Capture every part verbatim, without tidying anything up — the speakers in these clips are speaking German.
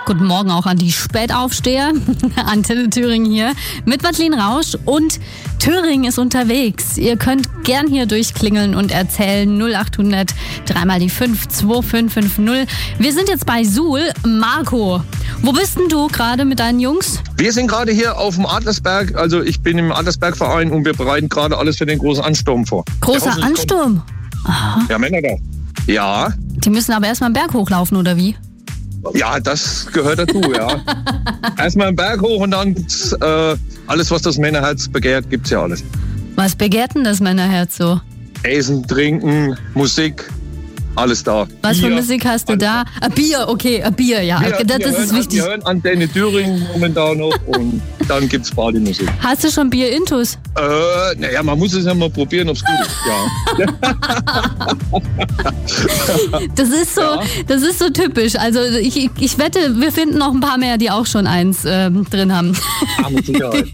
Guten Morgen auch an die Spätaufsteher. Antenne Thüringen hier mit Madeleine Rausch und Thüringen ist unterwegs. Ihr könnt gern hier durchklingeln und erzählen. null acht hundert, dreimal die fünf, zwei fünf fünf null. Wir sind jetzt bei Suhl. Marco, wo bist denn du gerade mit deinen Jungs? Wir sind gerade hier auf dem Adlersberg. Also ich bin im Adlersbergverein und wir bereiten gerade alles für den großen Ansturm vor. Großer Ansturm? Aha. Ja, Männer da. Ja. Die müssen aber erstmal einen Berg hochlaufen, oder wie? Ja, das gehört dazu, ja. Erstmal einen Berg hoch und dann gibt's äh, alles, was das Männerherz begehrt, gibt's ja alles. Was begehrt denn das Männerherz so? Essen, Trinken, Musik, alles da. Was Bier, für Musik hast du da? Ah, Bier, okay, Bier, ja, wir, das wir ist hören, wichtig. Wir hören Antenne Thüringen momentan noch und dann gibt's Partymusik. Hast du schon Bier-Intus? Äh, naja, man muss es ja mal probieren, ob's gut ist, ja. Das ist so, Ja. das ist so typisch. Also ich, ich wette, wir finden noch ein paar mehr, die auch schon eins ähm, drin haben. Ja, mit Sicherheit.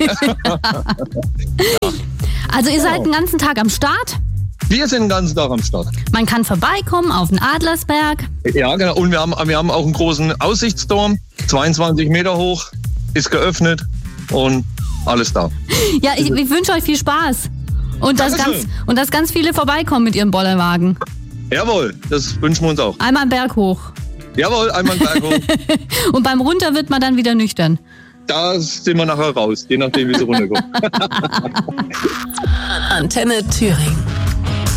Also ihr seid den ganzen Tag am Start. Wir sind den ganzen Tag am Start. Man kann vorbeikommen auf den Adlersberg. Ja, genau. Und wir haben, wir haben auch einen großen Aussichtsturm, zweiundzwanzig Meter hoch, ist geöffnet und alles da. Ja, ich, ich wünsche euch viel Spaß. Und dass, ganz, Dankeschön. und dass ganz viele vorbeikommen mit ihrem Bollerwagen. Jawohl, das wünschen wir uns auch. Einmal einen Berg hoch. Jawohl, einmal einen Berg hoch. Und beim Runter wird man dann wieder nüchtern. Da sind wir nachher raus, je nachdem, wie sie runterkommen. Antenne Thüringen.